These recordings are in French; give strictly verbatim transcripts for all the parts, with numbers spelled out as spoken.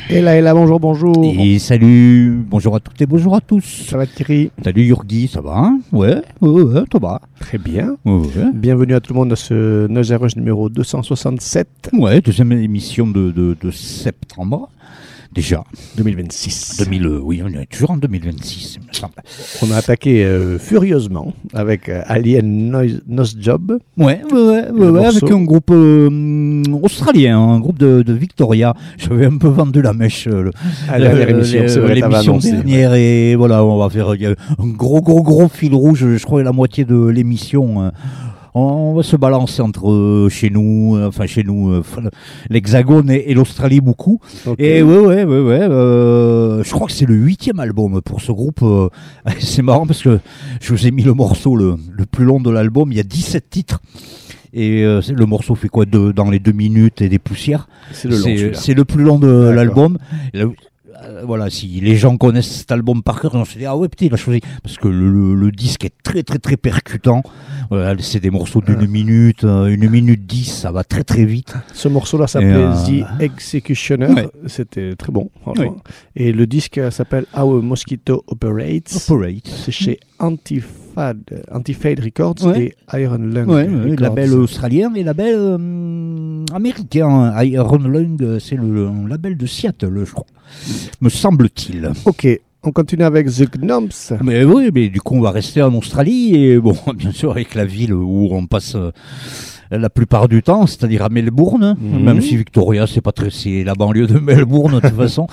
Et là, et là, bonjour, bonjour. Et salut, bonjour à toutes et bonjour à tous. Ça va Thierry? Salut Yurgi, ça va hein? Ouais, ouais, ouais, ça va. Très bien. Ouais, ouais. Bienvenue à tout le monde à ce Nose Rush numéro deux cent soixante-sept. Ouais, deuxième émission de, de, de septembre. Déjà. deux mille vingt-six. deux mille, euh, oui, on est toujours en deux mille vingt-six, il me semble. On a attaqué euh, furieusement avec euh, Alien Noise, Nose Job. Ouais, ouais, ouais, ouais, ouais avec un groupe euh, australien, un groupe de, de Victoria. J'avais un peu vendu la mèche euh, le, à la dernière émission, c'est vrai, l'émission dernière. Ouais. Et voilà, on va faire euh, un gros, gros, gros fil rouge. Je crois la moitié de l'émission. Euh, On va se balancer entre euh, chez nous, euh, enfin chez nous, euh, l'Hexagone et, et l'Australie beaucoup. Okay. Et ouais, ouais, ouais, ouais. Euh, je crois que c'est le huitième album pour ce groupe. Euh, c'est marrant parce que je vous ai mis le morceau le, le plus long de l'album. Il y a dix-sept titres. Et euh, le morceau fait quoi de, dans les deux minutes et des poussières. C'est le long. C'est le plus long de D'accord. l'album. Euh, voilà, si les gens connaissent cet album par cœur, on se dit ah ouais putain il a choisi parce que le, le, le disque est très très très percutant. Voilà, c'est des morceaux d'une euh. minute, euh, une minute dix, ça va très très vite. Ce morceau-là s'appelait euh... The Executioner, ouais. C'était très bon. Ouais. Et le disque s'appelle How a Mosquito Operates. Operates. C'est chez Antifad, Antifade Records ouais. et Iron Lung. Ouais, ouais, label australien et label euh, américain. Iron Lung, c'est le, le label de Seattle, je crois. Me semble-t-il. Ok, on continue avec The Gnomes. Mais oui, mais du coup on va rester en Australie et bon, bien sûr avec la ville où on passe euh, la plupart du temps, c'est-à-dire à Melbourne, mmh. même si Victoria c'est pas très, c'est la banlieue de Melbourne de toute façon,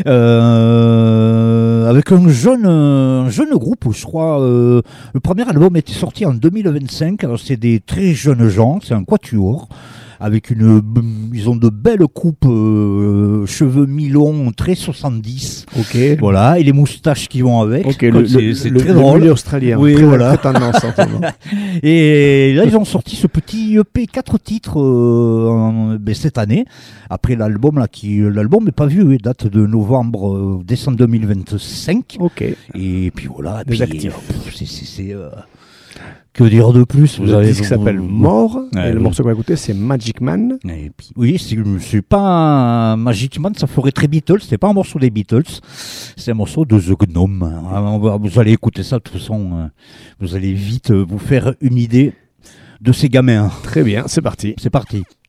euh, avec un jeune, un jeune groupe, je crois. Euh, le premier album était sorti en deux mille vingt-cinq. Alors c'est des très jeunes gens, c'est un quatuor. Avec une, ils ont de belles coupes, euh, cheveux mi-longs, très soixante-dix. Ok. Voilà, et les moustaches qui vont avec. Ok, le, le, c'est le, très le drôle. Le australien. Oui, très, voilà. Très tendance, en ce moment. Et là, ils ont sorti ce petit E P, quatre titres euh, ben, cette année. Après l'album là, qui l'album n'est pas vieux, il date de novembre, euh, décembre deux mille vingt-cinq. Ok. Et puis voilà. Des actifs. C'est, c'est, c'est euh, que dire de plus? Vous le avez disque s'appelle More, ouais, et le oui. morceau qu'on va écouter c'est Magic Man. Et puis, oui, c'est, c'est pas un Magic Man, ça ferait très Beatles, c'est pas un morceau des Beatles, c'est un morceau de The Gnome. Vous allez écouter ça, de toute façon, vous allez vite vous faire une idée de ces gamins. Très bien, c'est parti. C'est parti.